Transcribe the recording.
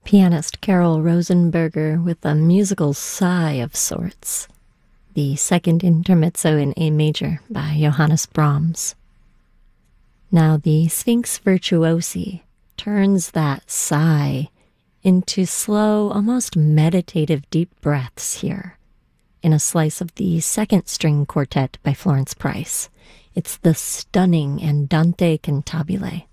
pianist Carol Rosenberger with a musical sigh of sorts. The second intermezzo in A major by Johannes Brahms. Now the Sphinx Virtuosi turns that sigh into slow, almost meditative deep breaths here in a slice of the second string quartet by Florence Price. It's the stunning Andante Cantabile.